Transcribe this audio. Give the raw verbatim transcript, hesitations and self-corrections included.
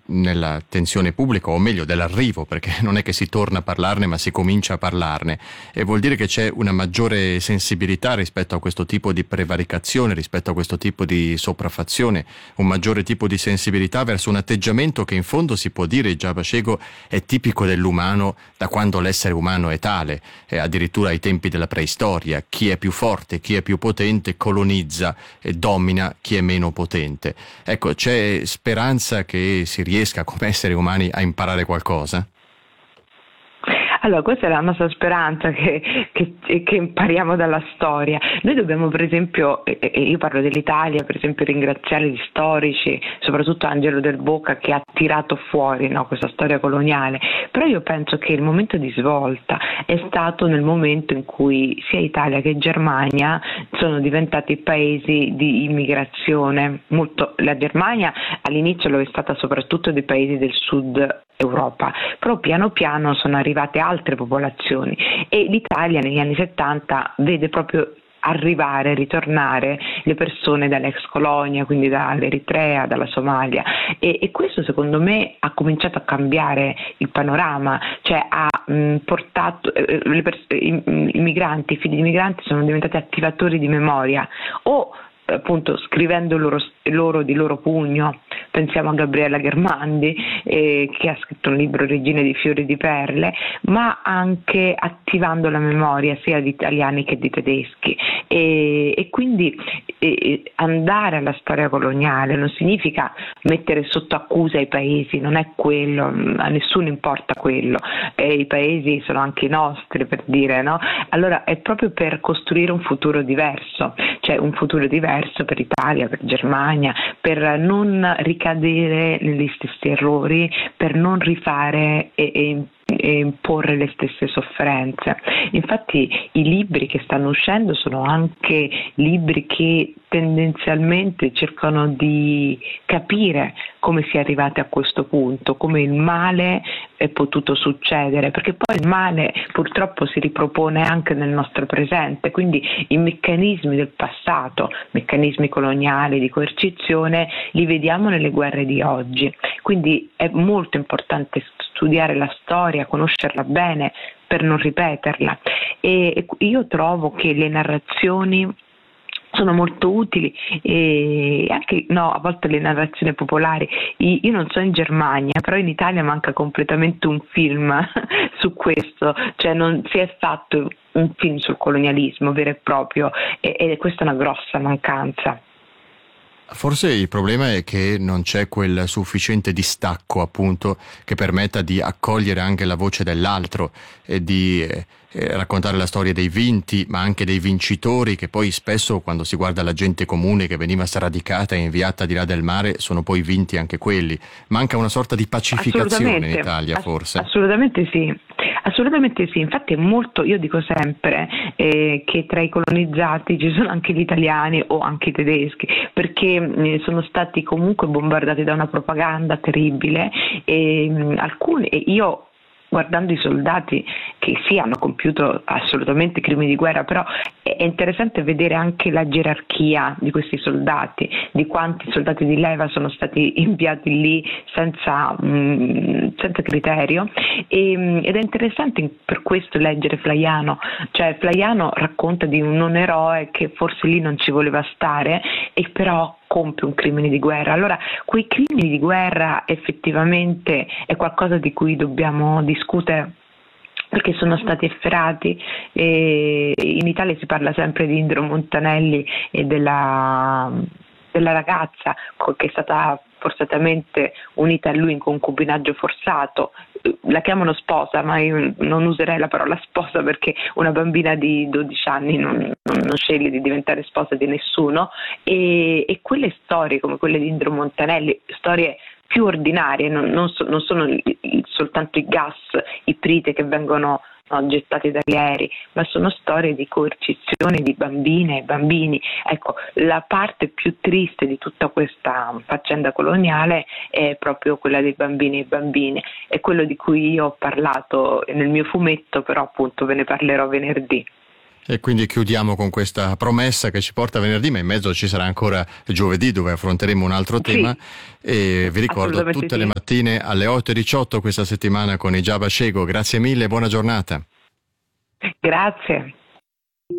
nell'attenzione pubblica, o meglio dell'arrivo, perché non è che si torna a parlarne ma si comincia a parlarne, e vuol dire che c'è una maggiore sensibilità rispetto a questo tipo di prevaricazione, rispetto a questo tipo di sopraffazione, un maggiore tipo di sensibilità verso un atteggiamento che in fondo si può dire, già Bashego, è tipico dell'umano da quando l'essere umano è tale, eh, addirittura ai tempi della preistoria. Chi è più forte, chi è più potente colonizza e domina chi è meno potente. Ecco, c'è speranza che si riesca come esseri umani a imparare qualcosa? Allora, questa è la nostra speranza, che, che, che impariamo dalla storia. Noi dobbiamo, per esempio, e io parlo dell'Italia, per esempio ringraziare gli storici, soprattutto Angelo Del Boca, che ha tirato fuori, no, questa storia coloniale, però io penso che il momento di svolta è stato nel momento in cui sia Italia che Germania sono diventati paesi di immigrazione. Molto, la Germania all'inizio lo è stata soprattutto dei paesi del sud Europa, però piano piano sono arrivate altre popolazioni e l'Italia negli anni settanta vede proprio arrivare, ritornare le persone dall'ex colonia, quindi dall'Eritrea, dalla Somalia, e, e questo secondo me ha cominciato a cambiare il panorama, cioè ha mh, portato eh, le pers- i, i migranti, i figli di migranti sono diventati attivatori di memoria, o appunto scrivendo loro, loro di loro pugno. Pensiamo a Gabriella Ghermandi, eh, che ha scritto un libro, Regine di fiori di perle, ma anche attivando la memoria sia di italiani che di tedeschi, e, e quindi eh, andare alla storia coloniale non significa mettere sotto accusa i paesi, non è quello, a nessuno importa quello, eh, i paesi sono anche i nostri, per dire, no? Allora è proprio per costruire un futuro diverso, cioè un futuro diverso per Italia, per Germania, per non ricadere negli stessi errori, per non rifare e, e, e imporre le stesse sofferenze. Infatti i libri che stanno uscendo sono anche libri che tendenzialmente cercano di capire come si è arrivati a questo punto, come il male è potuto succedere, perché poi il male purtroppo si ripropone anche nel nostro presente, quindi i meccanismi del passato, meccanismi coloniali di coercizione, li vediamo nelle guerre di oggi, quindi è molto importante studiare la storia, conoscerla bene per non ripeterla, e io trovo che le narrazioni sono molto utili, e anche no, a volte le narrazioni popolari. Io non so in Germania, però in Italia manca completamente un film su questo, cioè non si è fatto un film sul colonialismo vero e proprio, e, e questa è una grossa mancanza. Forse il problema è che non c'è quel sufficiente distacco, appunto, che permetta di accogliere anche la voce dell'altro e di eh, raccontare la storia dei vinti, ma anche dei vincitori, che poi spesso, quando si guarda la gente comune che veniva sradicata e inviata di là del mare, sono poi vinti anche quelli. Manca una sorta di pacificazione in Italia, forse. Assolutamente sì. Assolutamente sì, infatti è molto, io dico sempre eh, che tra i colonizzati ci sono anche gli italiani o anche i tedeschi, perché eh, sono stati comunque bombardati da una propaganda terribile, e mh, alcuni, e io guardando i soldati che sì hanno compiuto assolutamente crimini di guerra, però è interessante vedere anche la gerarchia di questi soldati, di quanti soldati di leva sono stati inviati lì senza, mh, senza criterio, e, ed è interessante per questo leggere Flaiano, cioè Flaiano racconta di un non eroe che forse lì non ci voleva stare e però compie un crimine di guerra. Allora quei crimini di guerra effettivamente è qualcosa di cui dobbiamo discutere, perché sono stati efferati, e in Italia si parla sempre di Indro Montanelli e della, della ragazza che è stata forzatamente unita a lui in concubinaggio forzato. La chiamano sposa, ma io non userei la parola sposa perché una bambina di dodici anni non, non, non sceglie di diventare sposa di nessuno, e, e quelle storie come quelle di Indro Montanelli, storie più ordinarie, non, non, so, non sono il, il, soltanto i gas, i prite che vengono no, gettati dagli aerei, ma sono storie di coercizione di bambine e bambini. Ecco, la parte più triste di tutta questa faccenda coloniale è proprio quella dei bambini e bambine, è quello di cui io ho parlato nel mio fumetto, però appunto ve ne parlerò venerdì. E quindi chiudiamo con questa promessa che ci porta venerdì, ma in mezzo ci sarà ancora giovedì dove affronteremo un altro tema. Sì, e vi ricordo tutte sì. le mattine alle otto e diciotto questa settimana con Hijab Ashego. Grazie mille e buona giornata. Grazie.